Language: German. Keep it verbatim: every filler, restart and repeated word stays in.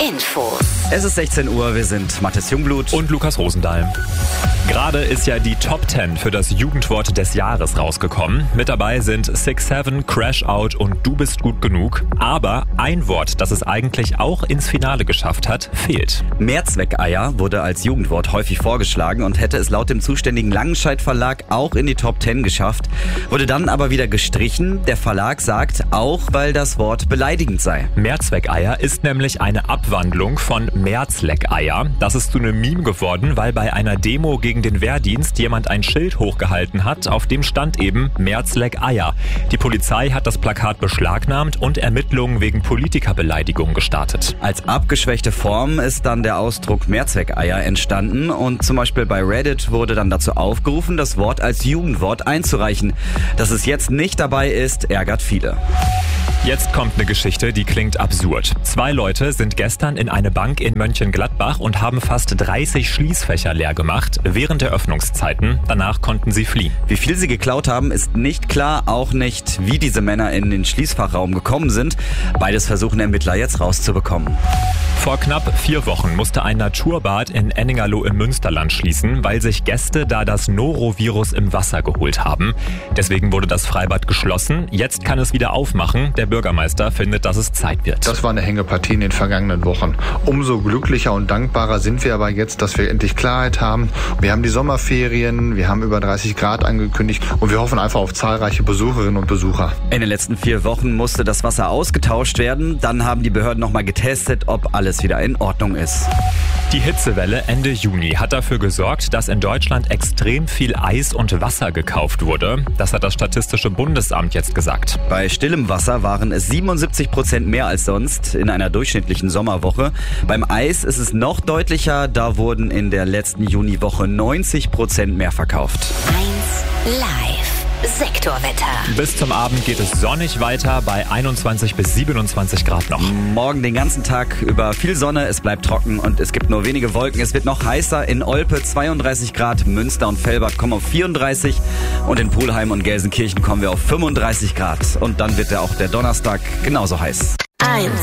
Infos. Es ist sechzehn Uhr, wir sind Mathis Jungblut und Lukas Rosendahl. Gerade ist ja die Top zehn für das Jugendwort des Jahres rausgekommen. Mit dabei sind six seven, Crash Out und Du bist gut genug. Aber ein Wort, das es eigentlich auch ins Finale geschafft hat, fehlt. Mehrzweckeier wurde als Jugendwort häufig vorgeschlagen und hätte es laut dem zuständigen Langenscheidt Verlag auch in die Top zehn geschafft, wurde dann aber wieder gestrichen. Der Verlag sagt, auch weil das Wort beleidigend sei. Mehrzweckeier ist nämlich eine Abwandlung von Märzleckeier. Das ist zu einem Meme geworden, weil bei einer Demo gegen den Wehrdienst jemand ein Schild hochgehalten hat, auf dem stand eben Märzleckeier. Die Polizei hat das Plakat beschlagnahmt und Ermittlungen wegen Politikerbeleidigung gestartet. Als abgeschwächte Form ist dann der Ausdruck Mehrzweckeier entstanden und zum Beispiel bei Reddit wurde dann dazu aufgerufen, das Wort als Jugendwort einzureichen. Dass es jetzt nicht dabei ist, ärgert viele. Jetzt kommt eine Geschichte, die klingt absurd. Zwei Leute sind gestern in eine Bank in Mönchengladbach und haben fast dreißig Schließfächer leer gemacht während der Öffnungszeiten. Danach konnten sie fliehen. Wie viel sie geklaut haben, ist nicht klar, auch nicht, wie diese Männer in den Schließfachraum gekommen sind. Beides versuchen Ermittler jetzt rauszubekommen. Vor knapp vier Wochen musste ein Naturbad in Enningerloh im Münsterland schließen, weil sich Gäste da das Norovirus im Wasser geholt haben. Deswegen wurde das Freibad geschlossen. Jetzt kann es wieder aufmachen. Der Bürgermeister findet, dass es Zeit wird. Das war eine Hängepartie in den vergangenen Wochen. Umso glücklicher und dankbarer sind wir aber jetzt, dass wir endlich Klarheit haben. Wir haben die Sommerferien, wir haben über dreißig Grad angekündigt und wir hoffen einfach auf zahlreiche Besucherinnen und Besucher. In den letzten vier Wochen musste das Wasser ausgetauscht werden. Dann haben die Behörden nochmal getestet, ob alles wieder in Ordnung ist. Die Hitzewelle Ende Juni hat dafür gesorgt, dass in Deutschland extrem viel Eis und Wasser gekauft wurde. Das hat das Statistische Bundesamt jetzt gesagt. Bei stillem Wasser waren es siebenundsiebzig Prozent mehr als sonst in einer durchschnittlichen Sommerwoche. Beim Eis ist es noch deutlicher, da wurden in der letzten Juniwoche neunzig Prozent mehr verkauft. eins Live. Sektorwetter. Bis zum Abend geht es sonnig weiter bei einundzwanzig bis siebenundzwanzig Grad noch. Morgen den ganzen Tag über viel Sonne, es bleibt trocken und es gibt nur wenige Wolken. Es wird noch heißer. In Olpe zweiunddreißig Grad, Münster und Velbert kommen auf vierunddreißig und in Pulheim und Gelsenkirchen kommen wir auf fünfunddreißig Grad. Und dann wird ja auch der Donnerstag genauso heiß. eins